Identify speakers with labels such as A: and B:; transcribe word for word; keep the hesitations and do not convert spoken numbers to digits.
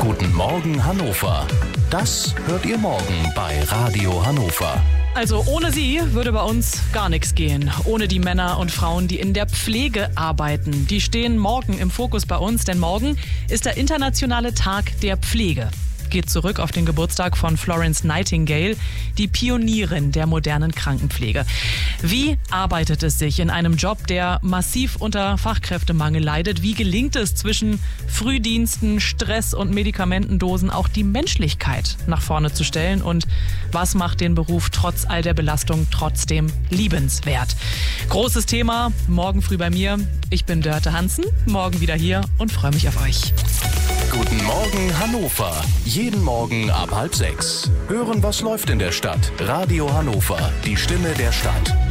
A: Guten Morgen Hannover. Das hört ihr morgen bei Radio Hannover.
B: Also ohne sie würde bei uns gar nichts gehen. Ohne die Männer und Frauen, die in der Pflege arbeiten. Die stehen morgen im Fokus bei uns, denn morgen ist der internationale Tag der Pflege. Geht zurück auf den Geburtstag von Florence Nightingale, die Pionierin der modernen Krankenpflege. Wie arbeitet es sich in einem Job, der massiv unter Fachkräftemangel leidet? Wie gelingt es zwischen Frühdiensten, Stress und Medikamentendosen auch die Menschlichkeit nach vorne zu stellen? Und was macht den Beruf trotz all der Belastung trotzdem liebenswert? Großes Thema, morgen früh bei mir. Ich bin Dörte Hansen, morgen wieder hier und freue mich auf euch.
A: Guten Morgen Hannover. Jeden Morgen ab halb sechs. Hören, was läuft in der Stadt. Radio Hannover, die Stimme der Stadt.